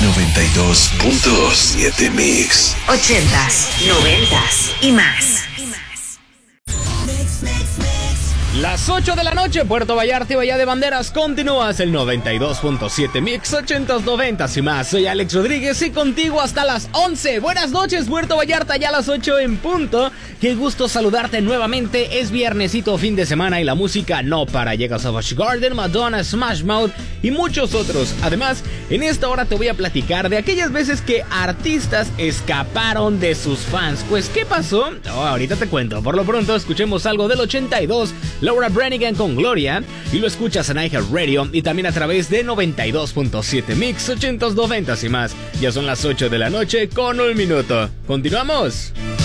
92.7 Mix. 80s, 90s y más. Las 8 de la noche, Puerto Vallarta y Bahía de Banderas, continúas el 92.7 Mix, 80s, 90s y más. Soy Alex Rodríguez y contigo hasta las 11. Buenas noches, Puerto Vallarta, ya a las 8 en punto. Qué gusto saludarte nuevamente. Es viernesito, fin de semana y la música no para. Llega Savage Garden, Madonna, Smash Mouth y muchos otros. Además, en esta hora te voy a platicar de aquellas veces que artistas escaparon de sus fans. Pues, ¿qué pasó? Ahorita te cuento. Por lo pronto, escuchemos algo del 82. Laura Branigan con Gloria, y lo escuchas en iHeartRadio y también a través de 92.7 Mix, 80s, 90s y más. Ya son las 8 de la noche con 1 minuto. ¿Continuamos?